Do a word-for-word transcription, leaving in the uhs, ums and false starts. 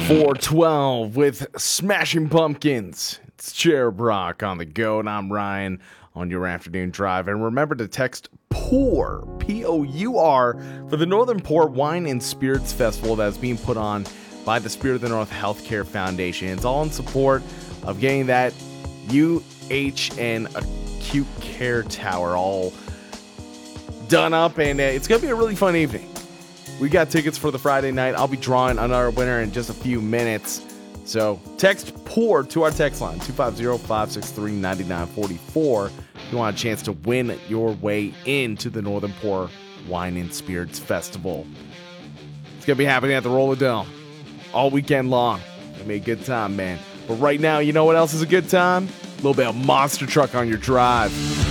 four twelve with Smashing Pumpkins. It's Cherub Rock on the go, and I'm Ryan on your afternoon drive. And remember to text POUR, P O U R, for the Northern Pour Wine and Spirits Festival that's being put on by the Spirit of the North Healthcare Foundation. It's all in support of getting that U H N acute care tower all done up, and uh, it's going to be a really fun evening. We got tickets for the Friday night. I'll be drawing another winner in just a few minutes. So text POUR to our text line, two five zero, five six three, nine nine four four, if you want a chance to win your way into the Northern Pour Wine and Spirits Festival. It's going to be happening at the Roller Dome all weekend long. It'll be a good time, man. But right now, you know what else is a good time? A little bit of Monster Truck on your drive.